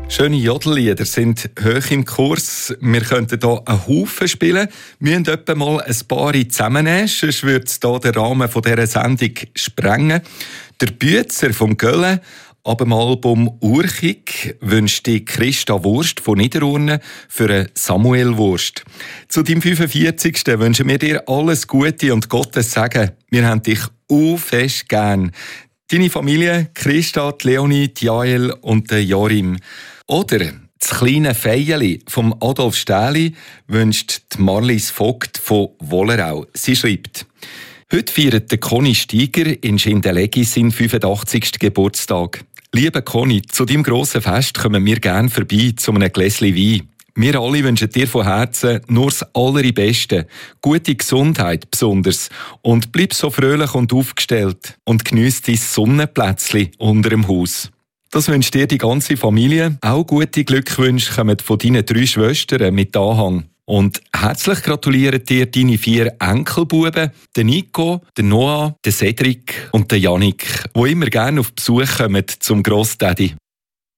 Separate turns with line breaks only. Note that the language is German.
Schöne Jodellieder sind hoch im Kurs. Wir könnten hier einen Haufen spielen, müssen etwa mal ein paar zusammennehmen, sonst würde es hier den Rahmen dieser Sendung sprengen. Der Bützer vom Göllen, ab dem Album «Urchig» wünscht die Christa Wurst von Niederurne für einen Samuel Wurst. Zu deinem 45. wünschen wir dir alles Gute und Gottes Segen. Wir haben dich fest gern. Deine Familie, Christa, Leonie, Jael und Jorim. Oder das kleine Feijeli vom Adolf Stähli wünscht die Marlies Vogt von Wollerau. Sie schreibt: Heute feiert Conny Steiger in Schindeleggi seinen 85. Geburtstag. Liebe Conny, zu deinem grossen Fest kommen wir gerne vorbei zu einem Gläschen Wein. Wir alle wünschen dir von Herzen nur das Allerbeste, gute Gesundheit besonders und bleib so fröhlich und aufgestellt und geniess dein Sonnenplätzchen unter dem Haus. Das wünscht dir die ganze Familie. Auch gute Glückwünsche kommen von deinen 3 Schwestern mit Anhang. Und herzlich gratulieren dir deine 4 Enkelbuben, der Nico, der Noah, der Cedric und der Jannik, die immer gerne auf Besuch kommen zum Grossdaddy.